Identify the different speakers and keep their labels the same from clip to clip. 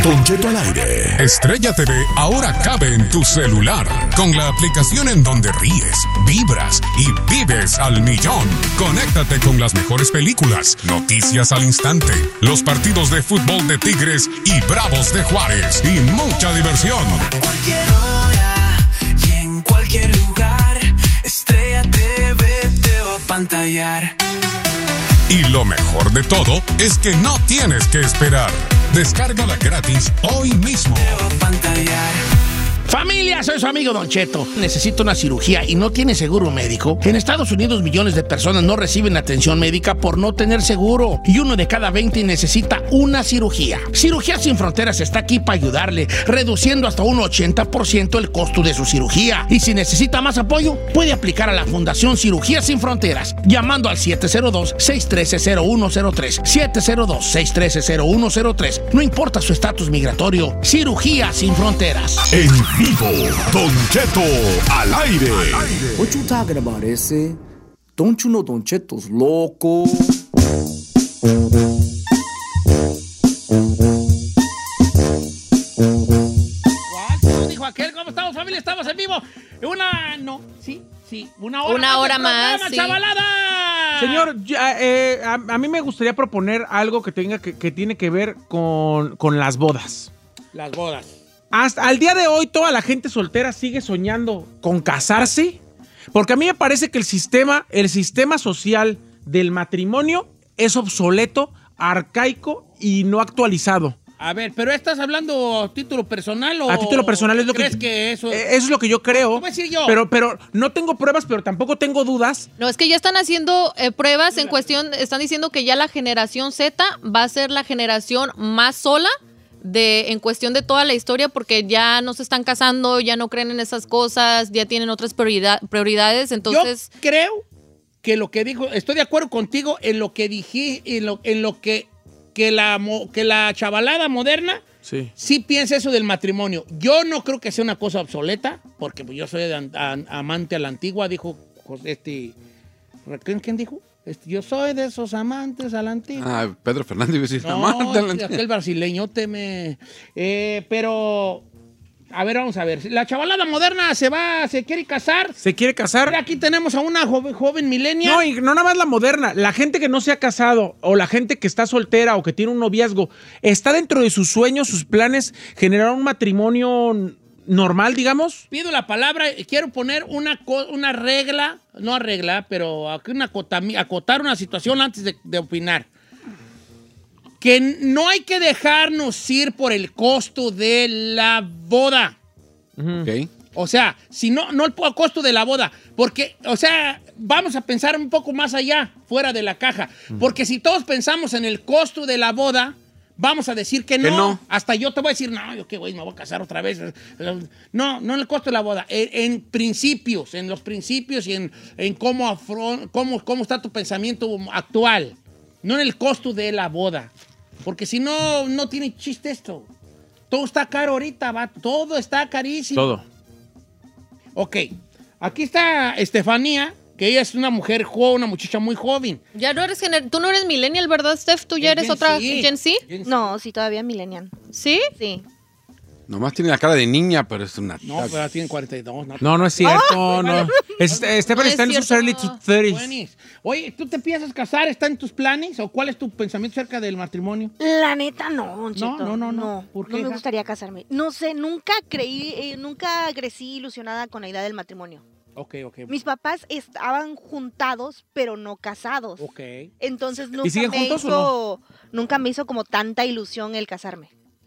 Speaker 1: Don Cheto al aire.
Speaker 2: Estrella TV ahora cabe en tu celular, con la aplicación en donde ríes, vibras y vives al millón. Conéctate con las mejores películas, noticias al instante, los partidos de fútbol de Tigres y Bravos de Juárez y mucha diversión.
Speaker 3: A cualquier hora y en cualquier lugar, Estrella TV te va a pantallar.
Speaker 2: Y lo mejor de todo es que no tienes que esperar. Descárgala gratis hoy mismo.
Speaker 3: Te va a pantallar.
Speaker 4: Familia, soy su amigo Don Cheto. Necesito una cirugía y no tiene seguro médico. En Estados Unidos millones de personas no reciben atención médica por no tener seguro. Y 1 de cada 20 necesita una cirugía. Cirugías Sin Fronteras está aquí para ayudarle, reduciendo hasta un 80% el costo de su cirugía. Y si necesita más apoyo, puede aplicar a la Fundación Cirugías Sin Fronteras, llamando al 702-613-0103. 702-613-0103. No importa su estatus migratorio. Cirugías Sin Fronteras.
Speaker 1: En vivo, Don Cheto al aire.
Speaker 5: What you talking about, ese? Don't you know Don Cheto's loco?
Speaker 4: ¿Cuánto dijo aquel? ¿Cómo estamos, familia? Estamos en vivo. Una hora más.
Speaker 6: Sí.
Speaker 4: ¡Chavalada!
Speaker 7: Señor, a mí me gustaría proponer algo que tiene que ver con las bodas.
Speaker 4: Las bodas.
Speaker 7: Hasta al día de hoy, toda la gente soltera sigue soñando con casarse, porque a mí me parece que el sistema social del matrimonio es obsoleto, arcaico y no actualizado.
Speaker 4: A ver, ¿pero estás hablando a título personal o...?
Speaker 7: A título personal es lo
Speaker 4: ¿crees que eso...?
Speaker 7: Eso es lo que yo creo.
Speaker 4: ¿Qué voy a decir yo?
Speaker 7: Pero no tengo pruebas, pero tampoco tengo dudas.
Speaker 6: No, es que ya están haciendo pruebas en cuestión, están diciendo que ya la generación Z va a ser la generación más sola en cuestión de toda la historia, porque ya no se están casando, ya no creen en esas cosas, ya tienen otras prioridades, entonces...
Speaker 4: Yo creo que lo que dijo, estoy de acuerdo contigo en lo que dije, en lo que la chavalada moderna sí piensa eso del matrimonio. Yo no creo que sea una cosa obsoleta, porque pues, yo soy amante a la antigua, dijo ¿quién dijo? Yo soy de esos amantes a la antigua.
Speaker 8: Ah, Pedro Fernández iba a decir
Speaker 4: No,
Speaker 8: amante a la antigua.
Speaker 4: aquel brasileño pero... A ver, vamos a ver. La chavalada moderna se quiere casar.
Speaker 7: ¿Se quiere casar?
Speaker 4: Mira, aquí tenemos a una joven millennial.
Speaker 7: No, y no nada más la moderna. La gente que no se ha casado o la gente que está soltera o que tiene un noviazgo, está dentro de sus sueños, sus planes, generar un matrimonio normal, digamos.
Speaker 4: Pido la palabra, quiero poner una regla, no regla, pero aquí acotar una situación antes de opinar. Que no hay que dejarnos ir por el costo de la boda.
Speaker 8: Ok.
Speaker 4: O sea, si no el costo de la boda. Porque, o sea, vamos a pensar un poco más allá, fuera de la caja. Porque si todos pensamos en el costo de la boda, vamos a decir que no. Hasta yo te voy a decir, no, yo qué güey, me voy a casar otra vez. No en el costo de la boda. En los principios y en cómo está tu pensamiento actual. No en el costo de la boda. Porque si no tiene chiste esto. Todo está caro ahorita, va. Todo está carísimo.
Speaker 7: Todo.
Speaker 4: Ok. Aquí está Estefanía, que ella es una mujer joven, una muchacha muy joven.
Speaker 6: Ya no eres tú no eres millennial, ¿verdad, Steph? ¿Tú ya eres otra Gen Z?
Speaker 9: No, sí, todavía millennial.
Speaker 6: ¿Sí?
Speaker 9: Sí.
Speaker 8: Nomás tiene la cara de niña, pero es una...
Speaker 4: No, pero tienen 42.
Speaker 7: No es cierto. No. Stephanie está en sus early 30s.
Speaker 4: Oye, ¿tú te piensas casar? ¿Está en tus planes? ¿O cuál es tu pensamiento acerca del matrimonio?
Speaker 9: La neta, no, Don Cheto.
Speaker 4: No. ¿Por qué?
Speaker 9: No me gustaría casarme. No sé, nunca crecí ilusionada con la idea del matrimonio.
Speaker 4: Ok.
Speaker 9: Mis papás estaban juntados, pero no casados.
Speaker 4: Ok.
Speaker 9: Entonces
Speaker 7: ¿Y siguen juntos o
Speaker 9: nunca me hizo como tanta ilusión el casarme.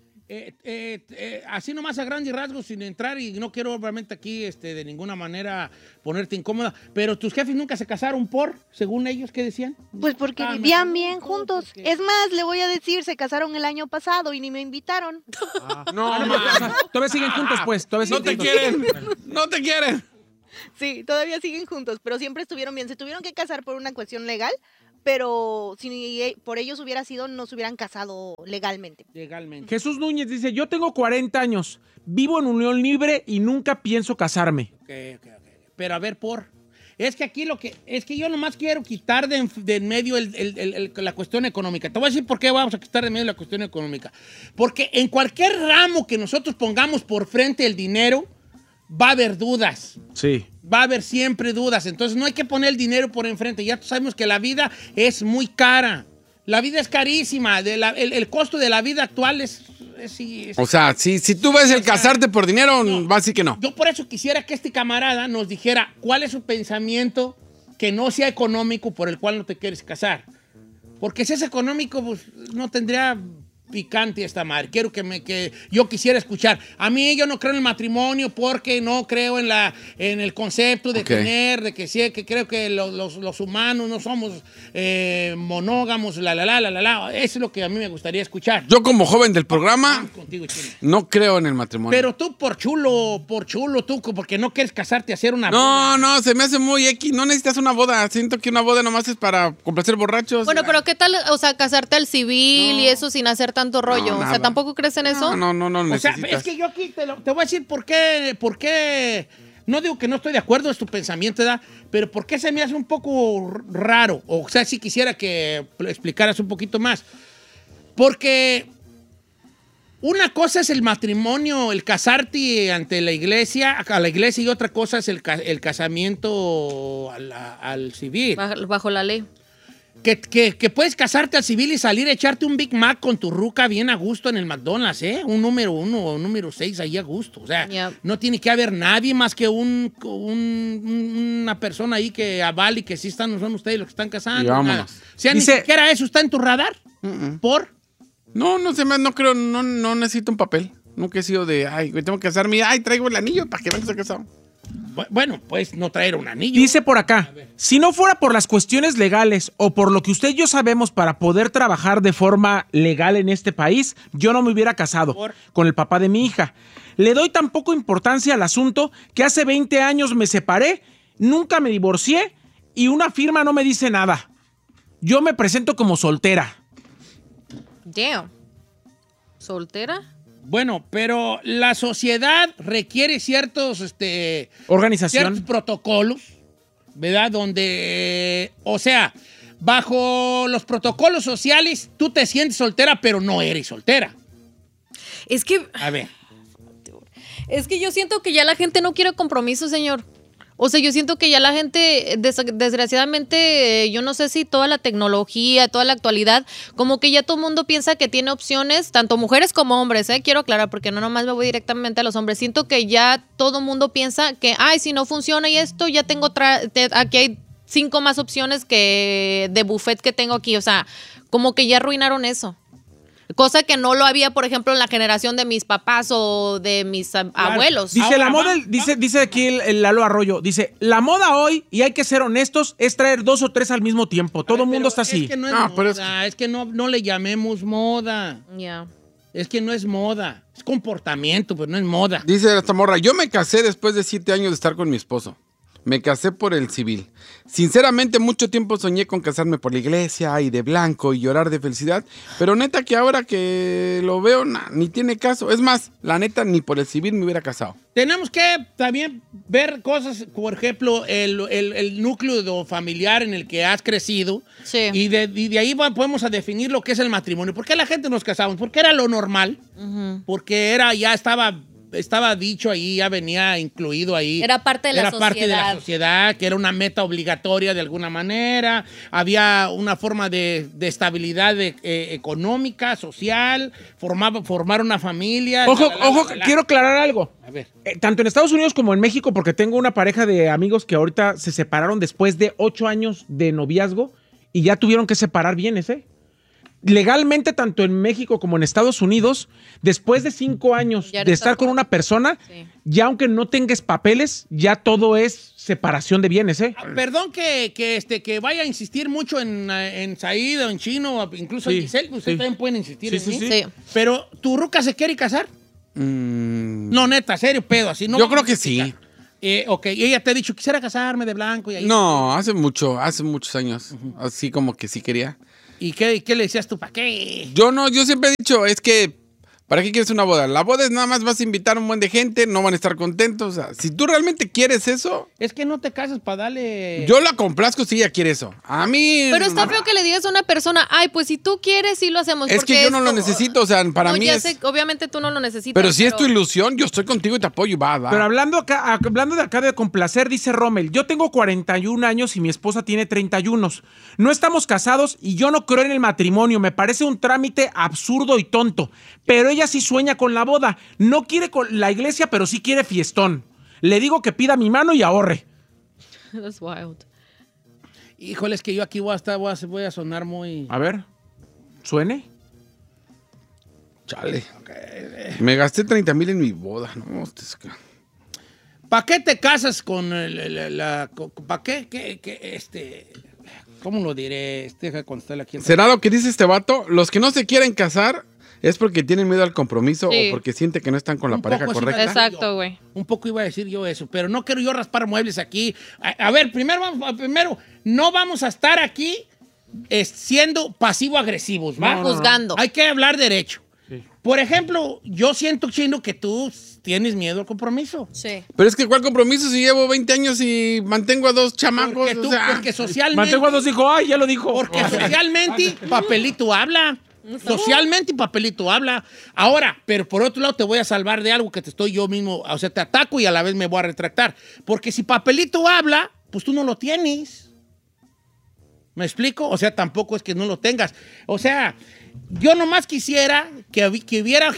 Speaker 4: Así nomás a grandes rasgos, sin entrar, y no quiero obviamente aquí de ninguna manera ponerte incómoda, pero tus jefes nunca se casaron según ellos, ¿qué decían?
Speaker 9: Pues porque vivían bien juntos. Porque... Es más, le voy a decir, se casaron el año pasado y ni me invitaron.
Speaker 7: Todavía siguen juntos, pues.
Speaker 8: No te quieren.
Speaker 9: Sí, todavía siguen juntos, pero siempre estuvieron bien. Se tuvieron que casar por una cuestión legal, pero si por ellos hubiera sido, no se hubieran casado legalmente.
Speaker 7: Jesús Núñez dice, yo tengo 40 años, vivo en unión libre y nunca pienso casarme.
Speaker 4: Ok. Pero a ver, Es que aquí es que yo nomás quiero quitar de en medio la cuestión económica. Te voy a decir por qué vamos a quitar de medio la cuestión económica. Porque en cualquier ramo que nosotros pongamos por frente el dinero, va a haber dudas.
Speaker 7: Sí.
Speaker 4: Va a haber siempre dudas. Entonces no hay que poner el dinero por enfrente. Ya sabemos que la vida es muy cara. La vida es carísima. El costo de la vida actual es.
Speaker 8: O sea, si tú ves el casarte por dinero, va a decir que no.
Speaker 4: Yo por eso quisiera que este camarada nos dijera cuál es su pensamiento que no sea económico por el cual no te quieres casar. Porque si es económico, pues no tendría picante esta madre. Quiero que yo quisiera escuchar. A mí yo no creo en el matrimonio porque no creo en el concepto de tener, de que sí, que creo que los humanos no somos monógamos, Eso es lo que a mí me gustaría escuchar.
Speaker 8: Yo como joven del programa no creo en el matrimonio.
Speaker 4: Pero tú por chulo, tú porque no quieres casarte, hacer una boda.
Speaker 8: No, se me hace muy X. No necesitas una boda. Siento que una boda nomás es para complacer borrachos.
Speaker 6: Bueno, pero ¿qué tal, o sea, casarte al civil y eso sin hacer tanto rollo? O sea, ¿tampoco crees en eso?
Speaker 8: No
Speaker 4: O sea, es que yo aquí te voy a decir por qué. No digo que no estoy de acuerdo, es tu pensamiento, ¿verdad? Pero ¿por qué se me hace un poco raro? O sea, si quisiera que explicaras un poquito más. Porque una cosa es el matrimonio, el casarte ante la iglesia, y otra cosa es el casamiento al civil.
Speaker 6: Bajo la ley.
Speaker 4: Que puedes casarte al civil y salir a echarte un Big Mac con tu ruca bien a gusto en el McDonald's, ¿eh? Un número 1 o un número 6 ahí a gusto. O sea, no tiene que haber nadie más que una persona ahí que avale que sí son ustedes los que están casando. O sea, ni siquiera eso está en tu radar. ¿Por?
Speaker 8: No creo, no necesito un papel. Nunca he sido de, tengo que casarme, traigo el anillo para que vengas a casar.
Speaker 4: Bueno, pues no traer un anillo.
Speaker 7: Dice por acá, si no fuera por las cuestiones legales o por lo que usted y yo sabemos para poder trabajar de forma legal en este país, yo no me hubiera casado con el papá de mi hija. Le doy tan poco importancia al asunto que hace 20 años me separé, nunca me divorcié y una firma no me dice nada. Yo me presento como soltera.
Speaker 6: Damn. ¿Soltera?
Speaker 4: Bueno, pero la sociedad requiere ciertos protocolos, ¿verdad? Donde, o sea, bajo los protocolos sociales, tú te sientes soltera, pero no eres soltera.
Speaker 6: Es que...
Speaker 4: A ver.
Speaker 6: Es que yo siento que ya la gente no quiere compromiso, señor. O sea, yo siento que ya la gente, desgraciadamente, yo no sé si toda la tecnología, toda la actualidad, como que ya todo el mundo piensa que tiene opciones, tanto mujeres como hombres, quiero aclarar, porque no nomás me voy directamente a los hombres. Siento que ya todo el mundo piensa que, si no funciona y esto, ya tengo aquí hay 5 más opciones que de buffet que tengo aquí. O sea, como que ya arruinaron eso. Cosa que no lo había, por ejemplo, en la generación de mis papás o de mis abuelos.
Speaker 7: Dice ahora, la moda, dice aquí el Lalo Arroyo, dice, la moda hoy, y hay que ser honestos, es traer 2 o 3 al mismo tiempo. Todo el mundo está así.
Speaker 4: Es que no es moda, es que no le llamemos moda.
Speaker 6: Ya.
Speaker 4: Es que no es moda, es comportamiento, pero no es moda.
Speaker 8: Dice esta morra, yo me casé después de 7 años de estar con mi esposo. Me casé por el civil. Sinceramente, mucho tiempo soñé con casarme por la iglesia y de blanco y llorar de felicidad. Pero neta que ahora que lo veo, ni tiene caso. Es más, la neta, ni por el civil me hubiera casado.
Speaker 4: Tenemos que también ver cosas, por ejemplo, el núcleo familiar en el que has crecido.
Speaker 6: Sí.
Speaker 4: Y de ahí podemos a definir lo que es el matrimonio. ¿Por qué la gente nos casamos? Porque era lo normal. Porque ya estaba dicho ahí, ya venía incluido ahí.
Speaker 6: Era parte de la sociedad. Era parte de la sociedad,
Speaker 4: que era una meta obligatoria de alguna manera. Había una forma de estabilidad económica, social, formar una familia.
Speaker 7: Ojo, quiero aclarar algo.
Speaker 4: A ver.
Speaker 7: Tanto en Estados Unidos como en México, porque tengo una pareja de amigos que ahorita se separaron después de 8 años de noviazgo y ya tuvieron que separar bienes, Legalmente, tanto en México como en Estados Unidos, después de 5 años de estar con una persona, ya aunque no tengas papeles, ya todo es separación de bienes,
Speaker 4: Perdón que vaya a insistir mucho en Said o en Chino, incluso en Giselle, ustedes también pueden insistir en mí.
Speaker 6: Sí.
Speaker 4: Pero, ¿tu ruca se quiere casar? No, neta, serio, pedo, así. No,
Speaker 8: yo creo que sí.
Speaker 4: Ok, y ella te ha dicho, quisiera casarme de blanco. Y ahí...
Speaker 8: No, hace muchos años, así como que sí quería.
Speaker 4: ¿Y qué le decías tú? ¿Para qué?
Speaker 8: Yo siempre he dicho, es que ¿Para qué quieres una boda? La boda es nada más vas a invitar a un buen de gente, no van a estar contentos. O sea, si tú realmente quieres eso...
Speaker 4: Es que no te casas para darle...
Speaker 8: Yo la complazco si ella quiere eso. A mí...
Speaker 6: Pero está feo que le digas a una persona, ay, pues si tú quieres, sí lo hacemos.
Speaker 8: Es que yo no lo necesito, o sea, para mí
Speaker 6: ya
Speaker 8: es...
Speaker 6: sé, obviamente tú no lo necesitas.
Speaker 8: Pero si es tu ilusión, yo estoy contigo y te apoyo y va.
Speaker 7: Pero hablando de acá de complacer, dice Rommel, yo tengo 41 años y mi esposa tiene 31. No estamos casados y yo no creo en el matrimonio. Me parece un trámite absurdo y tonto. Pero ella sí sueña con la boda. No quiere con la iglesia, pero sí quiere fiestón. Le digo que pida mi mano y ahorre.
Speaker 6: That's wild.
Speaker 4: Híjole, es que yo aquí voy a sonar muy...
Speaker 7: A ver, ¿suene?
Speaker 8: Chale. Me gasté 30,000 en mi boda. No,
Speaker 4: ¿Para qué te casas con ¿para qué? ¿Cómo lo diré? Deja contestarle aquí.
Speaker 8: ¿Será lo que dice este vato? Los que no se quieren casar es porque tienen miedo al compromiso
Speaker 6: Sí.
Speaker 8: o porque sienten que no están con la pareja correcta.
Speaker 6: Exacto, güey.
Speaker 4: Un poco iba a decir yo eso, pero no quiero yo raspar muebles aquí. A ver, primero, no vamos a estar aquí siendo pasivo-agresivos, ¿va?
Speaker 6: Juzgando.
Speaker 4: Hay que hablar derecho. Sí. Por ejemplo, yo siento, Chino, que tú tienes miedo al compromiso.
Speaker 6: Sí.
Speaker 8: Pero es que ¿cuál compromiso si llevo 20 años y mantengo a 2 chamacos?
Speaker 4: Porque socialmente...
Speaker 7: Mantengo a 2 hijos, ¡ay, ya lo dijo!
Speaker 4: Porque socialmente, papelito habla. Socialmente, papelito habla. Ahora, pero por otro lado te voy a salvar de algo que te estoy yo mismo, o sea, te ataco y a la vez me voy a retractar. Porque si papelito habla, pues tú no lo tienes. ¿Me explico? O sea, tampoco es que no lo tengas. O sea, yo nomás quisiera que hubiera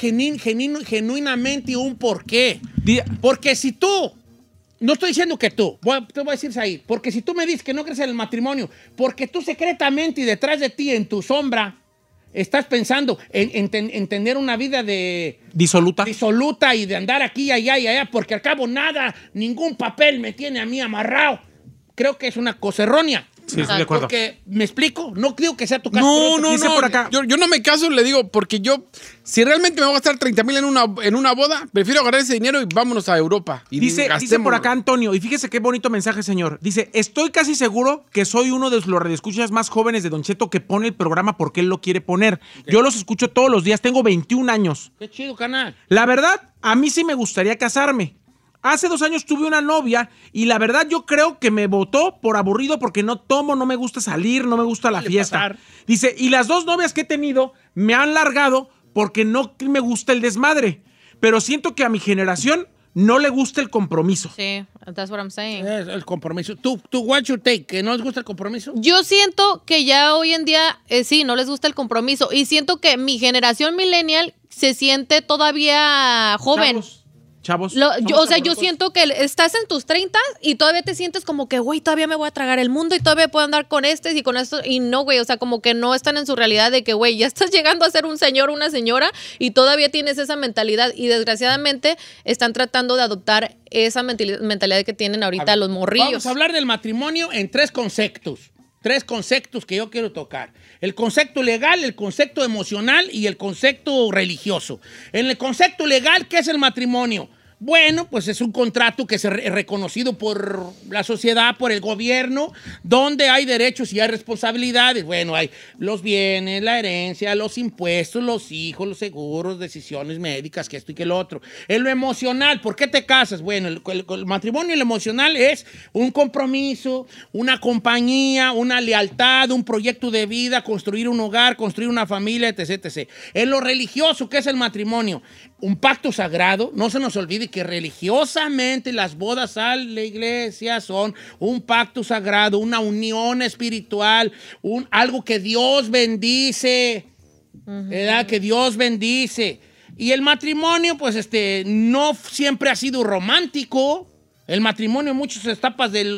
Speaker 4: genuinamente un porqué. Porque si tú, no estoy diciendo que tú, te voy a decir ahí, porque si tú me dices que no crees en el matrimonio, porque tú secretamente y detrás de ti, en tu sombra, estás pensando en tener una vida de... disoluta y de andar aquí, allá y allá, porque al cabo ningún papel me tiene a mí amarrado. Creo que es una cosa errónea.
Speaker 7: Sí, estoy de acuerdo.
Speaker 4: Porque, ¿me explico? No digo que sea tu caso.
Speaker 8: No. Por acá. Yo no me caso, le digo, porque yo, si realmente me voy a gastar 30,000 en una boda, prefiero agarrar ese dinero y vámonos a Europa. Y
Speaker 7: dice por acá Antonio, y fíjese qué bonito mensaje, señor. Dice, estoy casi seguro que soy uno de los radioescuchas más jóvenes de Don Cheto que pone el programa porque él lo quiere poner. Okay. Yo los escucho todos los días, tengo 21 años.
Speaker 4: Qué chido, canal.
Speaker 7: La verdad, a mí sí me gustaría casarme. Hace 2 años tuve una novia y la verdad yo creo que me votó por aburrido porque no tomo, no me gusta salir, no me gusta la fiesta. Dice, y las 2 novias que he tenido me han largado porque no me gusta el desmadre. Pero siento que a mi generación no le gusta el compromiso.
Speaker 6: Sí, that's what I'm saying.
Speaker 4: El compromiso. ¿Tú what you take? ¿Que no les gusta el compromiso?
Speaker 6: Yo siento que ya hoy en día, sí, no les gusta el compromiso. Y siento que mi generación millennial se siente todavía joven.
Speaker 7: Chavos.
Speaker 6: Yo siento que estás en tus 30 y todavía te sientes como que, güey, todavía me voy a tragar el mundo y todavía puedo andar con y con esto. Y no, güey, o sea, como que no están en su realidad de que, güey, ya estás llegando a ser un señor, una señora y todavía tienes esa mentalidad. Y desgraciadamente están tratando de adoptar esa mentalidad que tienen ahorita los morrillos.
Speaker 4: Vamos a hablar del matrimonio en 3 conceptos. 3 conceptos que yo quiero tocar. El concepto legal, el concepto emocional y el concepto religioso. En el concepto legal, ¿qué es el matrimonio? Bueno, pues es un contrato que es reconocido por la sociedad, por el gobierno, donde hay derechos y hay responsabilidades. Bueno, hay los bienes, la herencia, los impuestos, los hijos, los seguros, decisiones médicas, que esto y que lo otro. En lo emocional, ¿por qué te casas? Bueno, el matrimonio y lo emocional es un compromiso, una compañía, una lealtad, un proyecto de vida, construir un hogar, construir una familia, etc., etc. En lo religioso, ¿qué es el matrimonio? Un pacto sagrado. No se nos olvide que religiosamente las bodas a la iglesia son un pacto sagrado, una unión espiritual, algo que Dios bendice, ¿verdad? Que Dios bendice. Y el matrimonio, pues, no siempre ha sido romántico. El matrimonio en muchas etapas de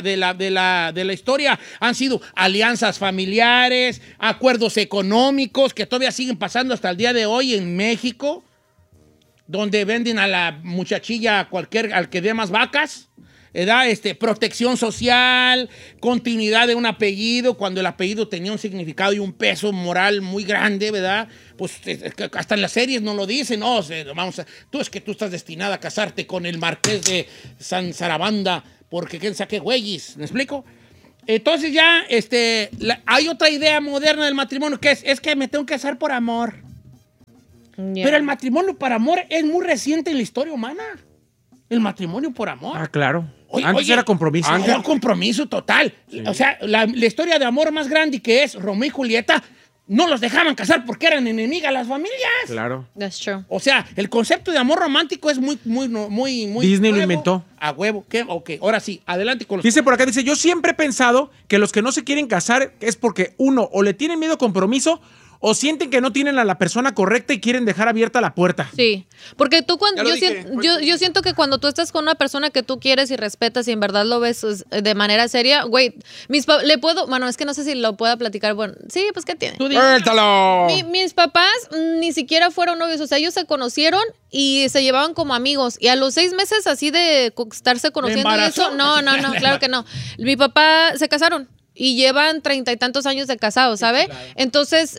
Speaker 4: la historia han sido alianzas familiares, acuerdos económicos que todavía siguen pasando hasta el día de hoy en México, donde venden a la muchachilla al que dé más vacas, ¿verdad? Protección social, continuidad de un apellido, cuando el apellido tenía un significado y un peso moral muy grande, ¿verdad? Pues hasta en las series no lo dicen, no, tú estás destinada a casarte con el marqués de San Sarabanda, porque quién sabe qué güeyes, ¿me explico? Entonces ya, hay otra idea moderna del matrimonio, que es que me tengo que casar por amor.
Speaker 6: Yeah.
Speaker 4: Pero el matrimonio por amor es muy reciente en la historia humana. El matrimonio por amor.
Speaker 7: Ah, claro.
Speaker 4: Oye,
Speaker 7: Antes era compromiso.
Speaker 4: Antes compromiso total. Sí. O sea, la historia de amor más grande que es Romeo y Julieta, no los dejaban casar porque eran enemigas las familias.
Speaker 7: Claro.
Speaker 6: That's true.
Speaker 4: O sea, el concepto de amor romántico es muy
Speaker 7: Disney
Speaker 4: nuevo.
Speaker 7: lo inventó.
Speaker 4: A huevo. ¿Qué? Ok, ahora sí, adelante con los...
Speaker 7: Dice por acá, dice, yo siempre he pensado que los que no se quieren casar es porque uno, o le tienen miedo a compromiso, o sienten que no tienen a la persona correcta y quieren dejar abierta la puerta.
Speaker 6: Sí, porque tú cuando
Speaker 8: Ya
Speaker 6: yo siento que cuando tú estás con una persona que tú quieres y respetas y en verdad lo ves de manera seria, güey, le puedo, bueno, es que no sé si lo pueda platicar, bueno, sí, pues ¿qué tiene?
Speaker 8: ¡Suéltalo!
Speaker 6: Mis papás ni siquiera fueron novios, o sea, ellos se conocieron y se llevaban como amigos y a los 6 meses así de estarse conociendo y eso, no, claro que no. Mi papá se casaron. Y llevan 30 y tantos años de casados, ¿sabe? Sí, claro. Entonces,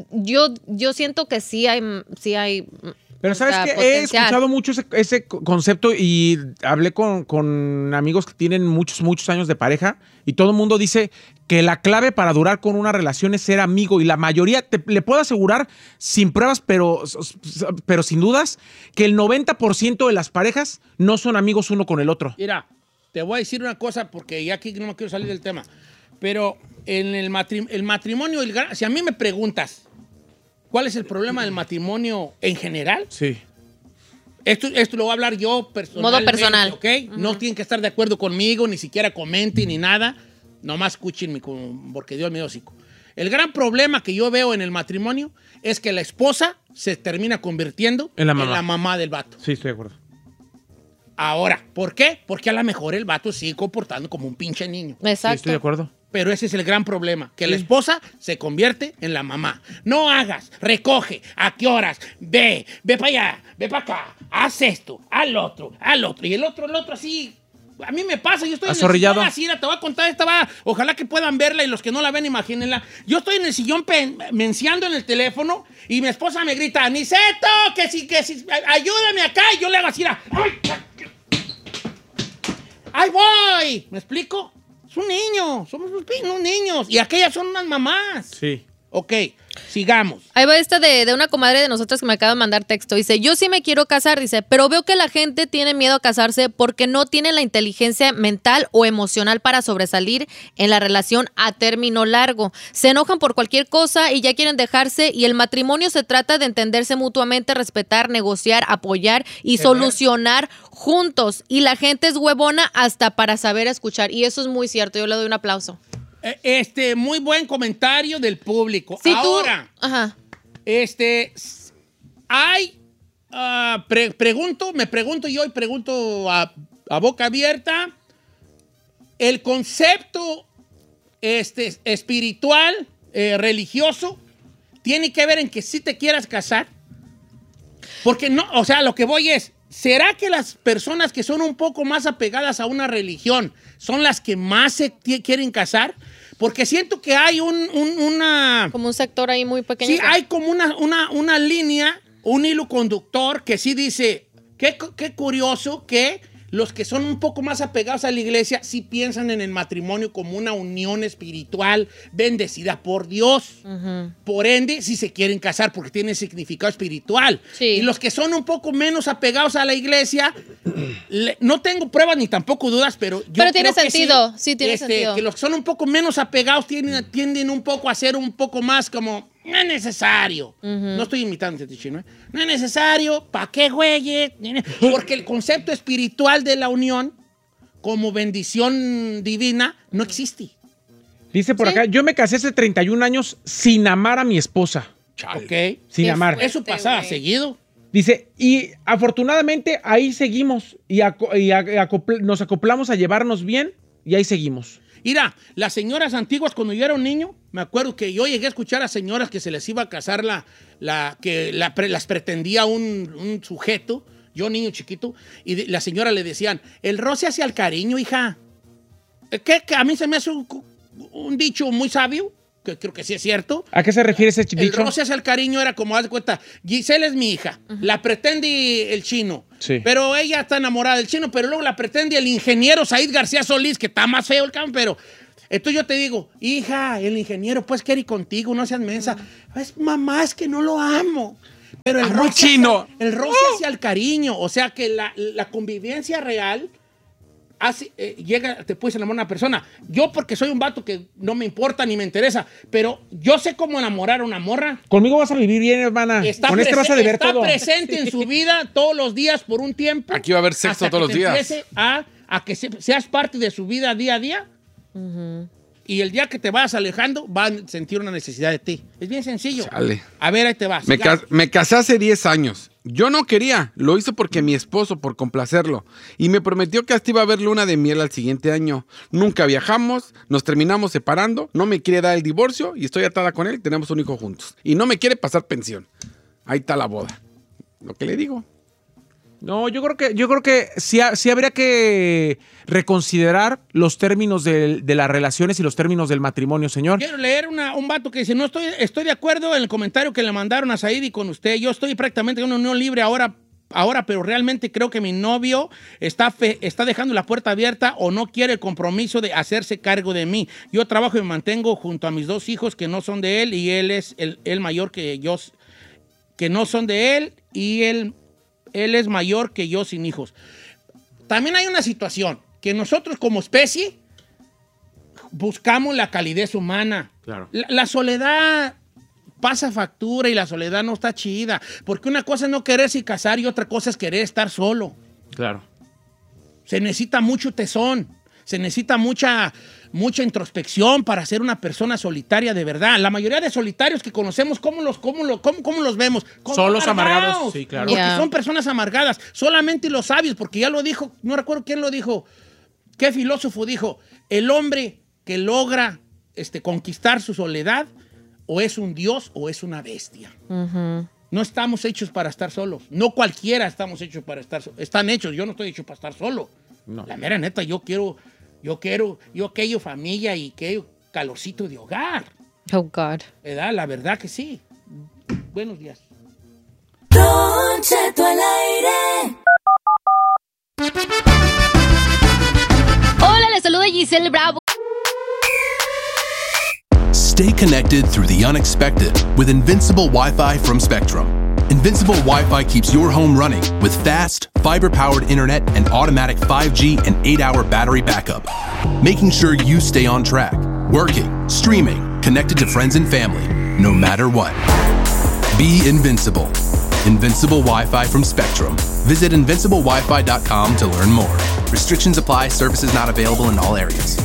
Speaker 6: yo siento que sí hay
Speaker 7: pero ¿sabes qué? He escuchado mucho ese concepto y hablé con amigos que tienen muchos años de pareja y todo el mundo dice que la clave para durar con una relación es ser amigo y la mayoría, le puedo asegurar sin pruebas, pero sin dudas, que el 90% de las parejas no son amigos uno con el otro.
Speaker 4: Mira, te voy a decir una cosa porque ya aquí no me quiero salir del tema. Pero en el matrimonio, si a mí me preguntas, ¿cuál es el problema del matrimonio en general?
Speaker 7: Sí.
Speaker 4: Esto lo voy a hablar yo personalmente.
Speaker 6: Modo personal.
Speaker 4: ¿Ok? No tienen que estar de acuerdo conmigo, ni siquiera comenten ni nada. Nomás escúchenme porque Dios me dio hocico. El gran problema que yo veo en el matrimonio es que la esposa se termina convirtiendo en la mamá del vato.
Speaker 7: Sí, estoy de acuerdo.
Speaker 4: Ahora, ¿por qué? Porque a lo mejor el vato sigue comportando como un pinche niño.
Speaker 6: Exacto.
Speaker 7: Sí, estoy de acuerdo.
Speaker 4: Pero ese es el gran problema, que la esposa se convierte en la mamá. No hagas, recoge, ¿a qué horas? Ve para allá, ve para acá, haz esto, al otro. Y el otro así. A mí me pasa, yo estoy en el sillón así, te voy a contar esta, ojalá que puedan verla y los que no la ven, imagínenla. Yo estoy en el sillón menciando en el teléfono y mi esposa me grita, Niceto, que sí, ayúdame acá. Y yo le hago así, ¡ay, voy! ¿Me explico? Es un niño, somos unos niños. Y aquellas son unas mamás.
Speaker 7: Sí.
Speaker 4: Ok, sigamos.
Speaker 6: Ahí va esta de una comadre de nosotras que me acaba de mandar texto. Dice, yo sí me quiero casar, dice, pero veo que la gente tiene miedo a casarse porque no tiene la inteligencia mental o emocional para sobresalir en la relación a término largo. Se enojan por cualquier cosa y ya quieren dejarse y el matrimonio se trata de entenderse mutuamente, respetar, negociar, apoyar y solucionar juntos. Y la gente es huevona hasta para saber escuchar. Y eso es muy cierto, yo le doy un aplauso.
Speaker 4: Muy buen comentario del público.
Speaker 6: Sí,
Speaker 4: ahora, hay, me pregunto yo y pregunto a boca abierta, el concepto espiritual, religioso, tiene que ver en que si te quieras casar. Porque no, o sea, lo que voy es, ¿será que las personas que son un poco más apegadas a una religión son las que más se quieren casar? Porque siento que hay
Speaker 6: como un sector ahí muy pequeño.
Speaker 4: Sí, hay como una línea, un hilo conductor que sí dice, qué curioso que los que son un poco más apegados a la iglesia sí piensan en el matrimonio como una unión espiritual bendecida por Dios. Uh-huh. Por ende, sí se quieren casar porque tiene significado espiritual. Sí. Y los que son un poco menos apegados a la iglesia, no tengo pruebas ni tampoco dudas, pero yo
Speaker 6: tiene
Speaker 4: creo
Speaker 6: sentido.
Speaker 4: Que
Speaker 6: sí tiene sentido.
Speaker 4: Que los que son un poco menos apegados tienden un poco a ser un poco más como, no es necesario. Uh-huh. No estoy imitando a este chino, ¿eh? No es necesario, ¿para qué, güey? Porque el concepto espiritual de la unión como bendición divina no existe.
Speaker 7: Dice por acá, yo me casé hace 31 años sin amar a mi esposa.
Speaker 4: Ok.
Speaker 7: Sin amar.
Speaker 4: Eso pasaba seguido.
Speaker 7: Dice, y afortunadamente ahí seguimos y nos acoplamos a llevarnos bien y ahí seguimos.
Speaker 4: Mira, las señoras antiguas cuando yo era un niño, me acuerdo que yo llegué a escuchar a señoras que se les iba a casar las pretendía un sujeto, yo niño chiquito, y la señora le decían, el roce hacia el cariño, hija. Que a mí se me hace un dicho muy sabio, que creo que sí es cierto.
Speaker 7: ¿A qué se refiere ese dicho?
Speaker 4: El roce hacia el cariño era como, haz de cuenta, Giselle es mi hija, la pretende el chino, sí. Pero ella está enamorada del chino, pero luego la pretende el ingeniero Said García Solís, que está más feo el cabrón, pero... Entonces yo te digo, hija, el ingeniero pues quiere ir contigo, no seas mensa. Mamá, es que no lo amo. Pero el
Speaker 7: muy chino.
Speaker 4: El roce hacia el cariño. O sea que la convivencia real te puedes enamorar a una persona. Yo porque soy un vato que no me importa ni me interesa, pero yo sé cómo enamorar a una morra.
Speaker 7: Conmigo vas a vivir bien, hermana. Con este vas a deber todo.
Speaker 4: Está presente en su vida todos los días por un tiempo.
Speaker 8: Aquí va a haber sexo todos los días.
Speaker 4: Empiece a que seas parte de su vida día a día. Y el día que te vas alejando, van a sentir una necesidad de ti. Es bien sencillo.
Speaker 8: Chale.
Speaker 4: A ver, ahí te vas.
Speaker 8: Me casé hace 10 años. Yo no quería. Lo hice porque mi esposo, por complacerlo. Y me prometió que hasta iba a haber luna de miel al siguiente año. Nunca viajamos, nos terminamos separando, no me quiere dar el divorcio y estoy atada con él, tenemos un hijo juntos. Y no me quiere pasar pensión. Ahí está la boda. Lo que le digo.
Speaker 7: No, yo creo que sí habría que reconsiderar los términos de las relaciones y los términos del matrimonio, señor.
Speaker 4: Quiero leer un vato que dice, no estoy de acuerdo en el comentario que le mandaron a Said y con usted. Yo estoy prácticamente en una unión libre ahora, pero realmente creo que mi novio está dejando la puerta abierta o no quiere el compromiso de hacerse cargo de mí. Yo trabajo y me mantengo junto a mis 2 hijos que no son de él y él es el mayor que yo, que no son de él y él es mayor que yo sin hijos. También hay una situación que nosotros como especie buscamos la calidez humana.
Speaker 7: Claro.
Speaker 4: La soledad pasa factura y la soledad no está chida. Porque una cosa es no quererse y casar y otra cosa es querer estar solo.
Speaker 7: Claro.
Speaker 4: Se necesita mucho tesón. Se necesita mucha introspección para ser una persona solitaria de verdad. La mayoría de solitarios que conocemos, ¿cómo los vemos?
Speaker 7: Solos, amargados. Sí, claro.
Speaker 4: Porque son personas amargadas. Solamente los sabios, porque ya lo dijo, no recuerdo quién lo dijo. ¿Qué filósofo dijo? El hombre que logra conquistar su soledad o es un dios o es una bestia. No estamos hechos para estar solos. No cualquiera estamos hechos para estar solos. Están hechos. Yo no estoy hecho para estar solo. No. La mera neta, yo quiero aquello familia y aquello calorcito de hogar.
Speaker 6: Oh, God.
Speaker 4: ¿Verdad? La verdad que sí. Buenos días.
Speaker 10: Don Cheto al aire.
Speaker 6: Hola, les saluda Giselle Bravo.
Speaker 11: Stay connected through the unexpected with Invincible Wi-Fi from Spectrum. Invincible Wi-Fi keeps your home running with fast, fiber-powered internet and automatic 5G and 8-hour battery backup, making sure you stay on track, working, streaming, connected to friends and family, no matter what. Be invincible. Invincible Wi-Fi from Spectrum. Visit invinciblewifi.com to learn more. Restrictions apply. Services not available in all areas.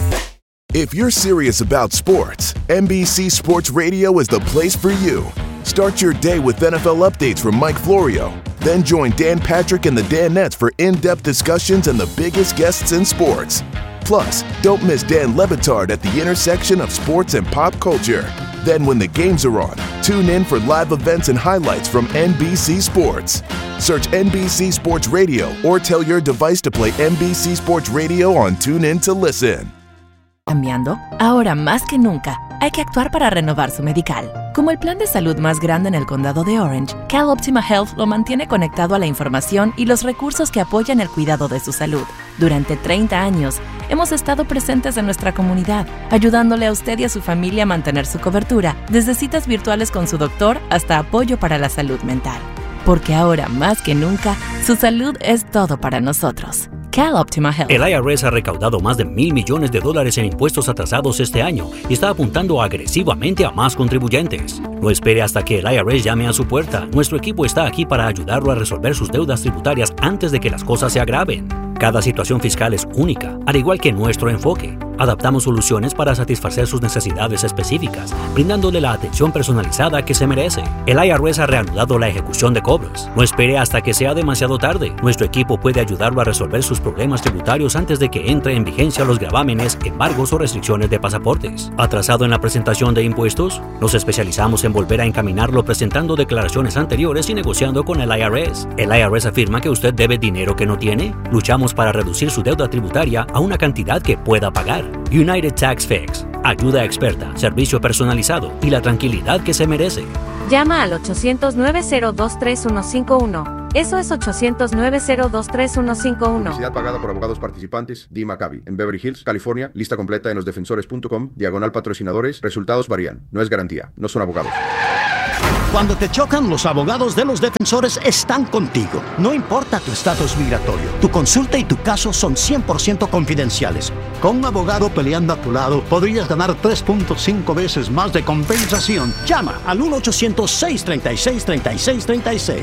Speaker 1: If you're serious about sports, NBC Sports Radio is the place for you. Start your day with NFL updates from Mike Florio. Then join Dan Patrick and the Danettes for in-depth discussions and the biggest guests in sports. Plus, don't miss Dan Le Batard at the intersection of sports and pop culture. Then when the games are on, tune in for live events and highlights from NBC Sports. Search NBC Sports Radio or tell your device to play NBC Sports Radio on TuneIn to listen.
Speaker 12: Cambiando, ahora más que nunca, hay que actuar para renovar su medical. Como el plan de salud más grande en el condado de Orange, CalOptima Health lo mantiene conectado a la información y los recursos que apoyan el cuidado de su salud. Durante 30 años, hemos estado presentes en nuestra comunidad, ayudándole a usted y a su familia a mantener su cobertura, desde citas virtuales con su doctor hasta apoyo para la salud mental. Porque ahora más que nunca, su salud es todo para nosotros. CalOptima Health.
Speaker 13: El IRS ha recaudado más de $1,000 millones en impuestos atrasados este año y está apuntando agresivamente a más contribuyentes. No espere hasta que el IRS llame a su puerta. Nuestro equipo está aquí para ayudarlo a resolver sus deudas tributarias antes de que las cosas se agraven. Cada situación fiscal es única, al igual que nuestro enfoque. Adaptamos soluciones para satisfacer sus necesidades específicas, brindándole la atención personalizada que se merece. El IRS ha reanudado la ejecución de cobros. No espere hasta que sea demasiado tarde. Nuestro equipo puede ayudarlo a resolver sus problemas tributarios antes de que entre en vigencia los gravámenes, embargos o restricciones de pasaportes. ¿Atrasado en la presentación de impuestos? Nos especializamos en volver a encaminarlo presentando declaraciones anteriores y negociando con el IRS. ¿El IRS afirma que usted debe dinero que no tiene? Luchamos para reducir su deuda tributaria a una cantidad que pueda pagar. United Tax Fix. Ayuda experta, servicio personalizado y la tranquilidad que se merece.
Speaker 14: Llama al 800-902-3151. Eso es 800-902-3151.
Speaker 15: Publicidad pagada por abogados participantes. Dee Maccabi. En Beverly Hills, California. Lista completa en losdefensores.com. /patrocinadores. Resultados varían. No es garantía. No son abogados.
Speaker 16: Cuando te chocan, los abogados de los defensores están contigo. No importa tu estatus migratorio, tu consulta y tu caso son 100% confidenciales. Con un abogado peleando a tu lado, podrías ganar 3.5 veces más de compensación. Llama al 1-800-636-3636.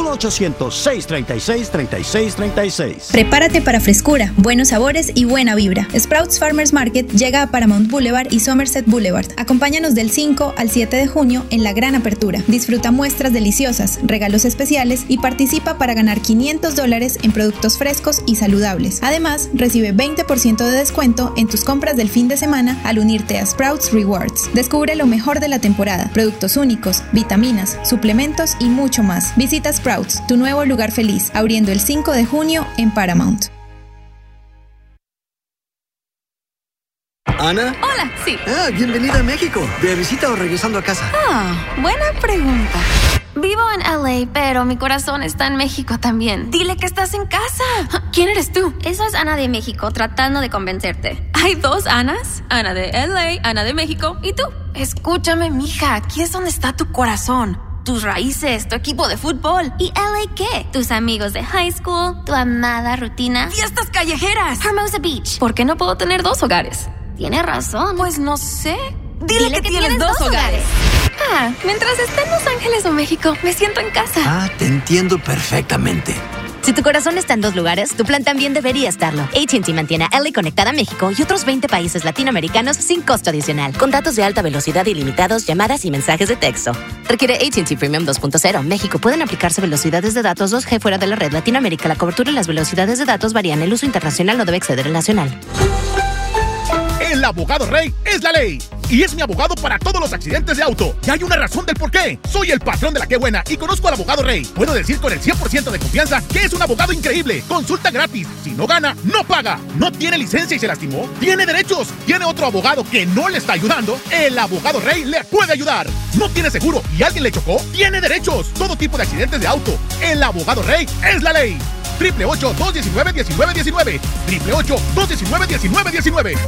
Speaker 16: 1-800-636-3636.
Speaker 17: Prepárate para frescura, buenos sabores y buena vibra. Sprouts Farmers Market llega a Paramount Boulevard y Somerset Boulevard. Acompáñanos del 5 al 7 de junio en la gran apertura. Disfruta muestras deliciosas, regalos especiales y participa para ganar $500 en productos frescos y saludables. Además, recibe 20% de descuento en tus compras del fin de semana al unirte a Sprouts Rewards. Descubre lo mejor de la temporada, productos únicos, vitaminas, suplementos y mucho más. Visita Sprouts, tu nuevo lugar feliz, abriendo el 5 de junio en Paramount.
Speaker 18: ¿Ana?
Speaker 19: Hola, sí.
Speaker 18: Bienvenida a México. ¿De visita o regresando a casa?
Speaker 19: Buena pregunta. Vivo en LA, pero mi corazón está en México también. Dile que estás en casa. ¿Quién eres tú?
Speaker 20: Eso es Ana de México, tratando de convencerte.
Speaker 19: ¿Hay dos Anas? Ana de LA, Ana de México. ¿Y tú? Escúchame, mija. Aquí es donde está tu corazón. Tus raíces, tu equipo de fútbol.
Speaker 20: ¿Y LA qué? Tus amigos de high school, tu amada rutina.
Speaker 19: ¡Fiestas callejeras!
Speaker 20: Hermosa Beach.
Speaker 19: ¿Por qué no puedo tener dos hogares?
Speaker 20: Tienes razón.
Speaker 19: Pues no sé. Dile que tienes dos hogares. Mientras esté en Los Ángeles o México, me siento en casa.
Speaker 18: Te entiendo perfectamente.
Speaker 21: Si tu corazón está en dos lugares, tu plan también debería estarlo. AT&T mantiene a LA conectada a México y otros 20 países latinoamericanos sin costo adicional. Con datos de alta velocidad ilimitados, llamadas y mensajes de texto. Requiere AT&T Premium 2.0. México. Pueden aplicarse velocidades de datos 2G fuera de la red. Latinoamérica. La cobertura y las velocidades de datos varían. El uso internacional no debe exceder el nacional.
Speaker 22: El abogado Rey es la ley. Y es mi abogado para todos los accidentes de auto. Y hay una razón del por qué. Soy el patrón de la Qué Buena y conozco al abogado Rey. Puedo decir con el 100% de confianza que es un abogado increíble. Consulta gratis. Si no gana, no paga. No tiene licencia y se lastimó. Tiene derechos. Tiene otro abogado que no le está ayudando. El abogado Rey le puede ayudar. No tiene seguro y alguien le chocó. Tiene derechos. Todo tipo de accidentes de auto. El abogado Rey es la ley. 888-219-1919. 888-219-1919.